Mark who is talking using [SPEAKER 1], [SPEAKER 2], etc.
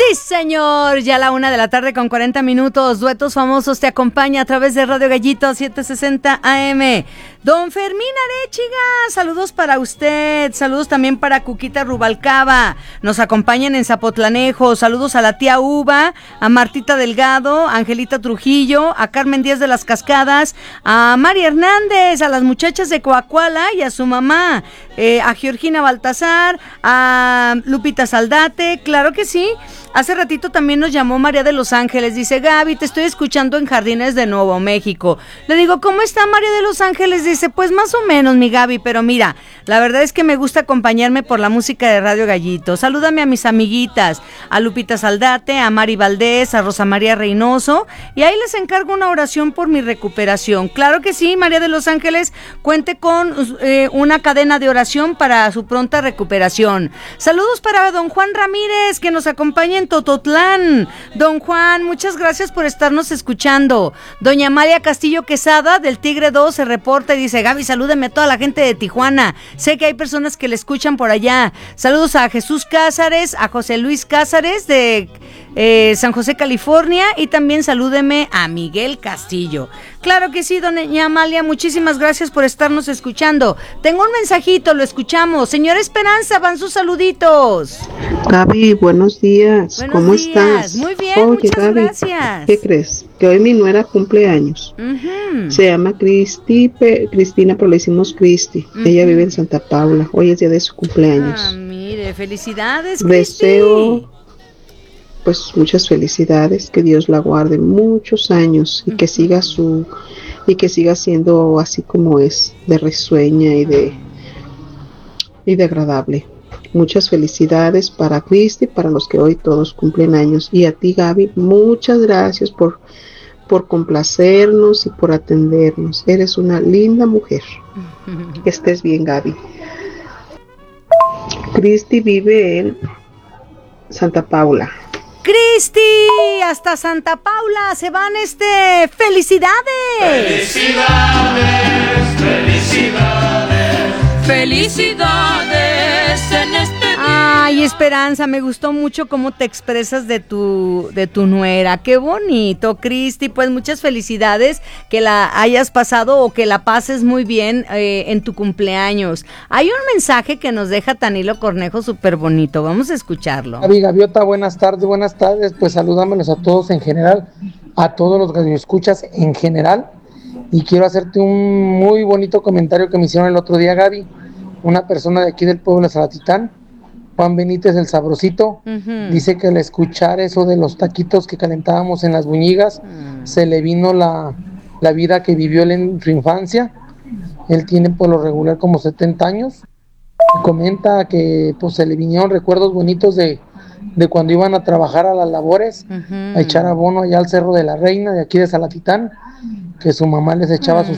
[SPEAKER 1] Sí, señor, ya la 1:40 p.m. Duetos Famosos te acompaña a través de Radio Gallito 760 AM. Don Fermín Arechiga, saludos para usted, saludos también para Cuquita Rubalcaba, nos acompañan en Zapotlanejo, saludos a la tía Uva, a Martita Delgado, a Angelita Trujillo, a Carmen Díaz de las Cascadas, a Mari Hernández, a las muchachas de Coacuala y a su mamá, a Georgina Baltasar, a Lupita Saldate, claro que sí. Hace ratito también nos llamó María de Los Ángeles, dice: Gaby, te estoy escuchando en Jardines de Nuevo México. Le digo: ¿cómo está María de Los Ángeles? Dice: pues más o menos, mi Gaby, pero mira, la verdad es que me gusta acompañarme por la música de Radio Gallito. Salúdame a mis amiguitas, a Lupita Saldate, a Mari Valdés, a Rosa María Reynoso, y ahí les encargo una oración por mi recuperación. Claro que sí, María de Los Ángeles, cuente con una cadena de oración para su pronta recuperación. Saludos para don Juan Ramírez, que nos acompaña en Tototlán. Don Juan, muchas gracias por estarnos escuchando. Doña Amalia Castillo Quesada del Tigre 2 se reporta y dice: Gaby, salúdeme a toda la gente de Tijuana. Sé que hay personas que le escuchan por allá. Saludos a Jesús Cázares, a José Luis Cázares de San José, California, y también salúdeme a Miguel Castillo. Claro que sí, doña Amalia, muchísimas gracias por estarnos escuchando. Tengo un mensajito, lo escuchamos. Señora Esperanza, van sus saluditos.
[SPEAKER 2] Gaby, buenos días. ¿Cómo estás?
[SPEAKER 1] Muy bien,
[SPEAKER 2] Oye,
[SPEAKER 1] muchas
[SPEAKER 2] Gaby,
[SPEAKER 1] gracias.
[SPEAKER 2] ¿qué crees? Que hoy mi nuera cumple años. Se llama Cristina, pero le decimos Cristi. Ella vive en Santa Paula. Hoy es día de su cumpleaños.
[SPEAKER 1] Mire, felicidades, Cristi.
[SPEAKER 2] Deseo, pues, muchas felicidades, que Dios la guarde muchos años y que siga siendo así como es, de risueña y de agradable. Muchas felicidades para Cristi, para los que hoy todos cumplen años, y a ti, Gaby, muchas gracias por complacernos y por atendernos. Eres una linda mujer. Que estés bien, Gaby. Cristi vive en Santa Paula.
[SPEAKER 1] Cristi, hasta Santa Paula se van. ¡Felicidades!
[SPEAKER 3] ¡Felicidades en este día!
[SPEAKER 1] Ay, Esperanza, me gustó mucho cómo te expresas de tu nuera. Qué bonito, Cristi. Pues muchas felicidades, que la hayas pasado o que la pases muy bien en tu cumpleaños. Hay un mensaje que nos deja Tanilo Cornejo súper bonito. Vamos a escucharlo.
[SPEAKER 4] Gaviota, buenas tardes. Pues salúdamelos a todos en general, a todos los que me escuchas en general. Y quiero hacerte un muy bonito comentario que me hicieron el otro día, Gaby. Una persona de aquí del pueblo de Salatitán, Juan Benítez el Sabrosito, dice que al escuchar eso de los taquitos que calentábamos en las Buñigas, se le vino la vida que vivió él en su infancia. Él tiene por lo regular como 70 años. Comenta que pues se le vinieron recuerdos bonitos de cuando iban a trabajar a las labores, a echar abono allá al Cerro de la Reina de aquí de Salatitán, que su mamá les echaba sus